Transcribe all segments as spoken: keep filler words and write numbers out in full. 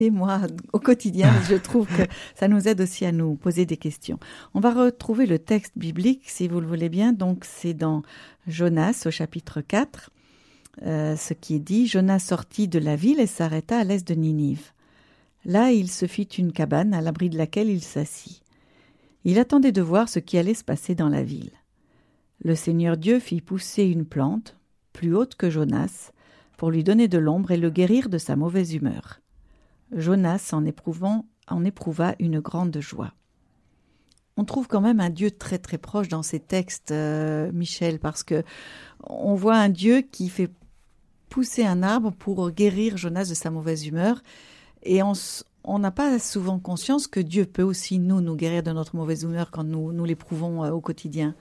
Et moi, au quotidien, je trouve que ça nous aide aussi à nous poser des questions. On va retrouver le texte biblique, si vous le voulez bien. Donc, c'est dans Jonas, au chapitre quatre, euh, ce qui est dit. Jonas sortit de la ville et s'arrêta à l'est de Ninive. Là, il se fit une cabane à l'abri de laquelle il s'assit. Il attendait de voir ce qui allait se passer dans la ville. Le Seigneur Dieu fit pousser une plante, plus haute que Jonas, pour lui donner de l'ombre et le guérir de sa mauvaise humeur. Jonas, en éprouvant, en éprouva une grande joie. On trouve quand même un Dieu très très proche dans ces textes, euh, Michel, parce que on voit un Dieu qui fait pousser un arbre pour guérir Jonas de sa mauvaise humeur, et on on n'a pas souvent conscience que Dieu peut aussi nous nous guérir de notre mauvaise humeur quand nous nous l'éprouvons euh, au quotidien.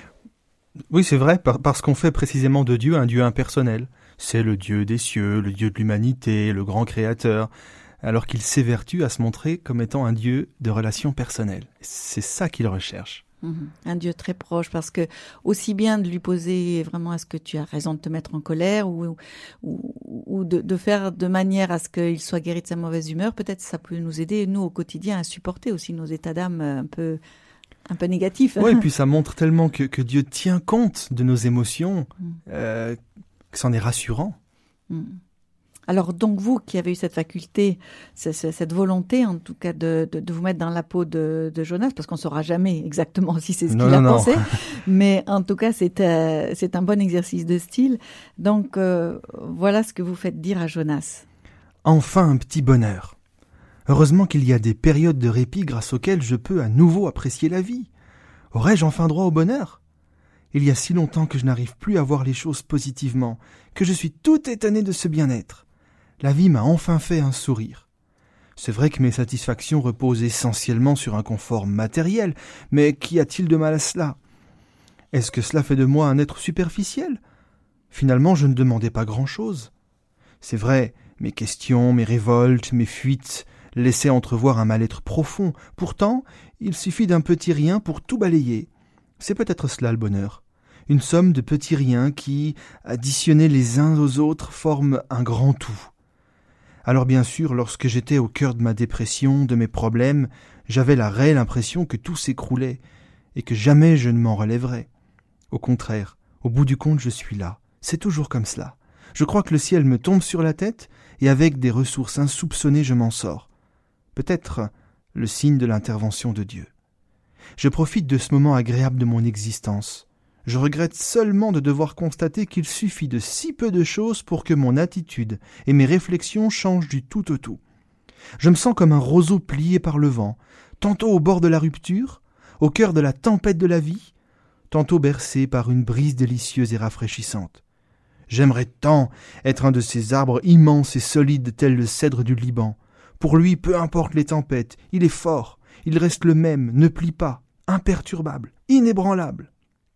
Oui, c'est vrai, par, parce qu'on fait précisément de Dieu un Dieu impersonnel. C'est le Dieu des cieux, le Dieu de l'humanité, le grand créateur, alors qu'il s'évertue à se montrer comme étant un Dieu de relations personnelles. C'est ça qu'il recherche. Mmh. Un Dieu très proche, parce que aussi bien de lui poser vraiment est-ce que tu as raison de te mettre en colère ou, ou, ou de, de faire de manière à ce qu'il soit guéri de sa mauvaise humeur, peut-être ça peut nous aider, nous, au quotidien, à supporter aussi nos états d'âme un peu, un peu négatifs. Oui, et puis ça montre tellement que, que Dieu tient compte de nos émotions, mmh. euh, que c'en est rassurant. Mmh. Alors donc vous qui avez eu cette faculté, cette volonté en tout cas de, de, de vous mettre dans la peau de, de Jonas, parce qu'on ne saura jamais exactement si c'est ce non, qu'il non, a non. pensé, mais en tout cas c'est, euh, c'est un bon exercice de style. Donc euh, voilà ce que vous faites dire à Jonas. Enfin un petit bonheur. Heureusement qu'il y a des périodes de répit grâce auxquelles je peux à nouveau apprécier la vie. Aurais-je enfin droit au bonheur ? Il y a si longtemps que je n'arrive plus à voir les choses positivement, que je suis tout étonné de ce bien-être. La vie m'a enfin fait un sourire. C'est vrai que mes satisfactions reposent essentiellement sur un confort matériel, mais qu'y a-t-il de mal à cela ? Est-ce que cela fait de moi un être superficiel ? Finalement, je ne demandais pas grand-chose. C'est vrai, mes questions, mes révoltes, mes fuites laissaient entrevoir un mal-être profond. Pourtant, il suffit d'un petit rien pour tout balayer. C'est peut-être cela le bonheur. Une somme de petits riens qui, additionnés les uns aux autres, forment un grand tout. Alors bien sûr, lorsque j'étais au cœur de ma dépression, de mes problèmes, j'avais la réelle impression que tout s'écroulait et que jamais je ne m'en relèverais. Au contraire, au bout du compte, je suis là. C'est toujours comme cela. Je crois que le ciel me tombe sur la tête et avec des ressources insoupçonnées, je m'en sors. Peut-être le signe de l'intervention de Dieu. Je profite de ce moment agréable de mon existence. Je regrette seulement de devoir constater qu'il suffit de si peu de choses pour que mon attitude et mes réflexions changent du tout au tout. Je me sens comme un roseau plié par le vent, tantôt au bord de la rupture, au cœur de la tempête de la vie, tantôt bercé par une brise délicieuse et rafraîchissante. J'aimerais tant être un de ces arbres immenses et solides tels le cèdre du Liban. Pour lui, peu importe les tempêtes, il est fort, il reste le même, ne plie pas, imperturbable, inébranlable.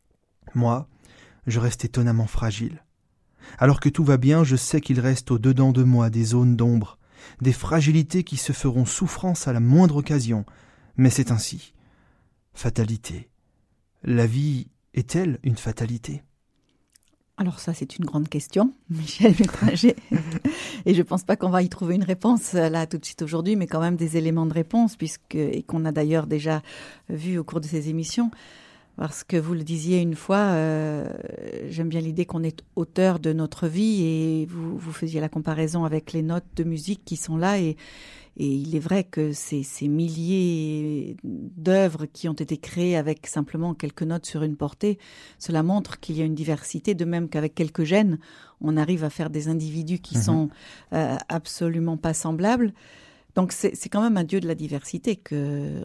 Moi, je reste étonnamment fragile. Alors que tout va bien, je sais qu'il reste au-dedans de moi des zones d'ombre, des fragilités qui se feront souffrance à la moindre occasion. Mais c'est ainsi. Fatalité. La vie est-elle une fatalité ? Alors ça, c'est une grande question, Michel Métranger. Et je ne pense pas qu'on va y trouver une réponse là tout de suite aujourd'hui, mais quand même des éléments de réponse, puisque, et qu'on a d'ailleurs déjà vu au cours de ces émissions. Parce que vous le disiez une fois, euh, j'aime bien l'idée qu'on est auteur de notre vie, et vous, vous faisiez la comparaison avec les notes de musique qui sont là, et, et il est vrai que ces, ces milliers d'œuvres qui ont été créées avec simplement quelques notes sur une portée, cela montre qu'il y a une diversité, de même qu'avec quelques gènes, on arrive à faire des individus qui mmh. sont euh, absolument pas semblables. Donc c'est, c'est quand même un Dieu de la diversité que, euh,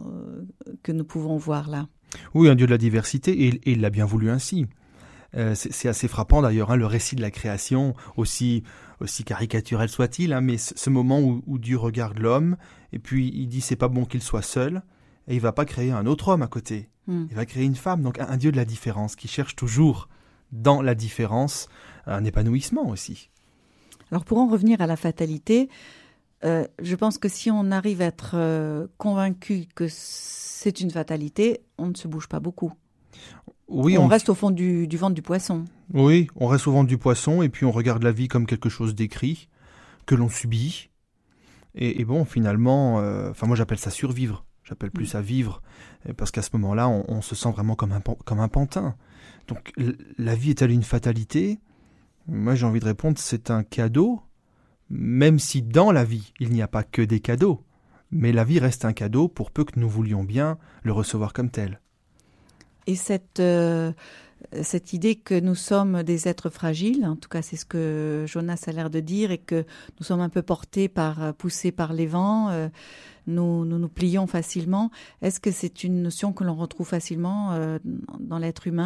que nous pouvons voir là. Oui, un Dieu de la diversité, et, et il l'a bien voulu ainsi. Euh, c'est, c'est assez frappant d'ailleurs, hein, le récit de la création, aussi, aussi caricaturel soit-il, hein, mais c- ce moment où, où Dieu regarde l'homme, et puis il dit c'est pas bon qu'il soit seul, et il va pas créer un autre homme à côté, mm. il va créer une femme, donc un, un Dieu de la différence, qui cherche toujours dans la différence un épanouissement aussi. Alors pour en revenir à la fatalité, euh, je pense que si on arrive à être euh, convaincu que c'est une fatalité, on ne se bouge pas beaucoup. Oui, on, on reste au fond du, du ventre du poisson. Oui, on reste au ventre du poisson et puis on regarde la vie comme quelque chose d'écrit, que l'on subit. Et, et bon, finalement, enfin euh, moi j'appelle ça survivre. J'appelle plus Mmh. ça vivre, parce qu'à ce moment-là, on, on se sent vraiment comme un, comme un pantin. Donc l- la vie est-elle une fatalité ? Moi j'ai envie de répondre, c'est un cadeau, même si dans la vie, il n'y a pas que des cadeaux. Mais la vie reste un cadeau pour peu que nous voulions bien le recevoir comme tel. Et cette, euh, cette idée que nous sommes des êtres fragiles, en tout cas c'est ce que Jonas a l'air de dire, et que nous sommes un peu portés par, poussés par les vents, euh, nous, nous nous plions facilement. Est-ce que c'est une notion que l'on retrouve facilement euh, dans l'être humain ?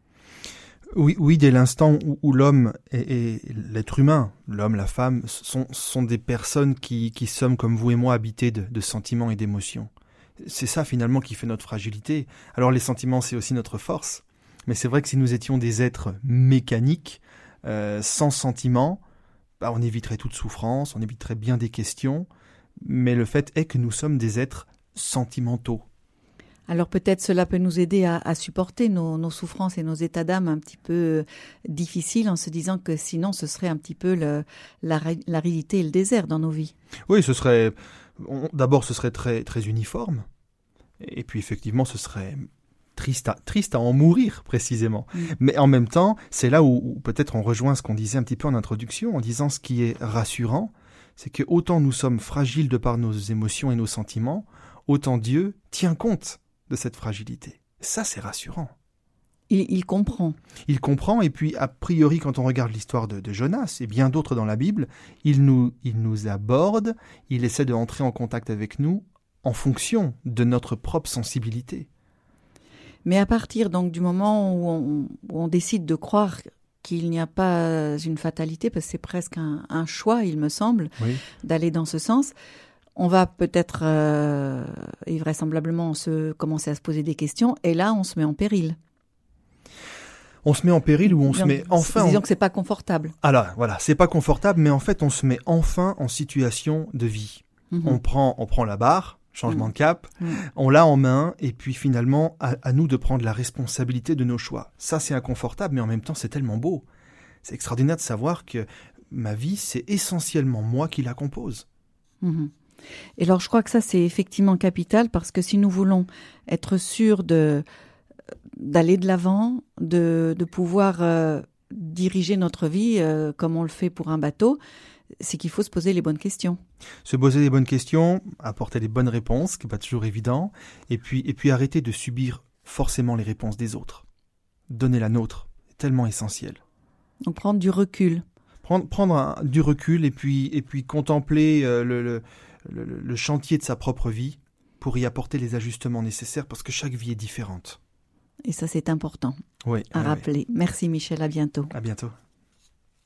Oui, oui, dès l'instant où, où l'homme et, et l'être humain, l'homme, la femme, sont, sont des personnes qui, qui sommes comme vous et moi habités de, de sentiments et d'émotions. C'est ça finalement qui fait notre fragilité. Alors les sentiments, c'est aussi notre force. Mais c'est vrai que si nous étions des êtres mécaniques, euh, sans sentiments, bah, on éviterait toute souffrance, on éviterait bien des questions. Mais le fait est que nous sommes des êtres sentimentaux. Alors peut-être cela peut nous aider à, à supporter nos, nos souffrances et nos états d'âme un petit peu difficiles, en se disant que sinon ce serait un petit peu le, la, l'aridité et le désert dans nos vies. Oui, ce serait... On, d'abord, ce serait très, très uniforme. Et puis effectivement, ce serait triste à, triste à en mourir, précisément. Mmh. Mais en même temps, c'est là où, où peut-être on rejoint ce qu'on disait un petit peu en introduction, en disant ce qui est rassurant, c'est que autant nous sommes fragiles de par nos émotions et nos sentiments, autant Dieu tient compte de cette fragilité. Ça, c'est rassurant. Il, il comprend. Il comprend, et puis, a priori, quand on regarde l'histoire de, de Jonas et bien d'autres dans la Bible, il nous, il nous aborde, il essaie de entrer en contact avec nous en fonction de notre propre sensibilité. Mais à partir donc du moment où on, où on décide de croire qu'il n'y a pas une fatalité, parce que c'est presque un, un choix, il me semble, oui. d'aller dans ce sens, on va peut-être, euh, et vraisemblablement, se, commencer à se poser des questions, et là, on se met en péril. On se met en péril ou on disons, se met enfin... Disons en... que c'est pas confortable. Ah là, voilà, c'est pas confortable, mais en fait, on se met enfin en situation de vie. Mm-hmm. On prend, on prend la barre, changement mm-hmm. de cap, mm-hmm. on l'a en main, et puis finalement, à, à nous de prendre la responsabilité de nos choix. Ça, c'est inconfortable, mais en même temps, c'est tellement beau. C'est extraordinaire de savoir que ma vie, c'est essentiellement moi qui la compose. Mm-hmm. Et alors, je crois que ça, c'est effectivement capital, parce que si nous voulons être sûrs de, d'aller de l'avant, de, de pouvoir euh, diriger notre vie euh, comme on le fait pour un bateau, c'est qu'il faut se poser les bonnes questions. Se poser les bonnes questions, apporter les bonnes réponses, ce qui n'est pas toujours évident, et puis, et puis arrêter de subir forcément les réponses des autres. Donner la nôtre, c'est tellement essentiel. Donc prendre du recul. Prendre, prendre un, du recul et puis, et puis contempler euh, le... le Le, le chantier de sa propre vie pour y apporter les ajustements nécessaires parce que chaque vie est différente. Et ça, c'est important oui, à oui, rappeler. Oui. Merci Michel, à bientôt. À bientôt.